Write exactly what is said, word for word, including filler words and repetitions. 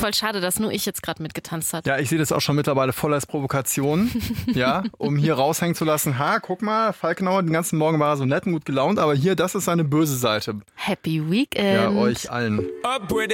voll schade, dass nur ich jetzt gerade mitgetanzt habe. Ja, ich sehe das auch schon mittlerweile voll als Provokation, ja, um hier raushängen zu lassen. Ha, guck mal, Falkenauer, den ganzen Morgen war er so nett und gut gelaunt, aber hier, das ist seine böse Seite. Happy Weekend. Ja, euch allen. Up with it.